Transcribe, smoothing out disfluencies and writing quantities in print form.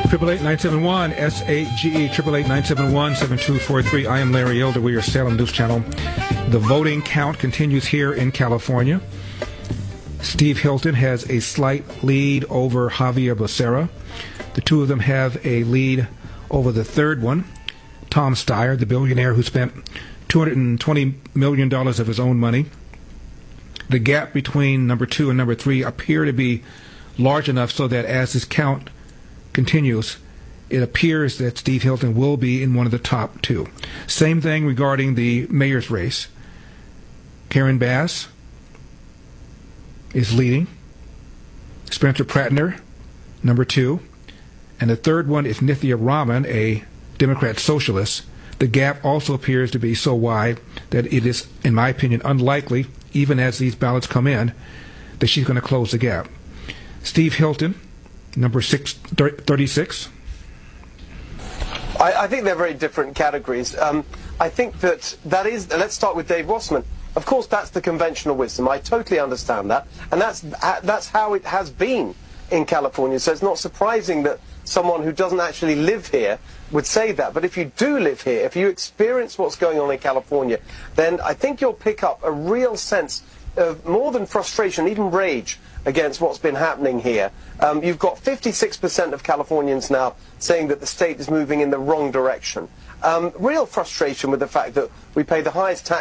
888-971 SAGE 888-971-7243. I am Larry Elder. We are Salem News Channel. The voting count continues here in California. Steve Hilton has a slight lead over Javier Becerra. The two of them have a lead over the third one, Tom Steyer, the billionaire who spent $220 million of his own money. The gap between number 2 and number 3 appear to be large enough so that as this count continues, it appears that Steve Hilton will be in one of the top 2. Same thing regarding the mayor's race. Karen Bass is leading. Spencer Prattner, number 2. And the third one is Nithya Raman, a Democrat socialist. The gap also appears to be so wide that it is, in my opinion, unlikely, even as these ballots come in, that she's going to close the gap. Steve Hilton, number 36. I think they're very different categories. I think that is, let's start with Dave Wasserman. Of course, that's the conventional wisdom. I totally understand that. And that's how it has been in California. So it's not surprising that someone who doesn't actually live here would say that. But if you do live here, if you experience what's going on in California, then I think you'll pick up a real sense of more than frustration, even rage, against what's been happening here. You've got 56% of Californians now saying that the state is moving in the wrong direction. Real frustration with the fact that we pay the highest tax